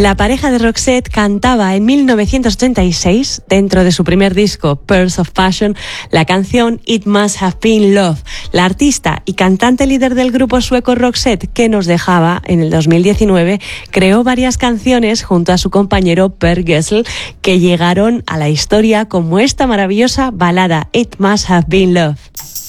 La pareja de Roxette cantaba en 1986, dentro de su primer disco, Pearls of Passion, la canción It Must Have Been Love. La artista y cantante líder del grupo sueco Roxette, que nos dejaba en el 2019, creó varias canciones junto a su compañero Per Gessle, que llegaron a la historia como esta maravillosa balada It Must Have Been Love.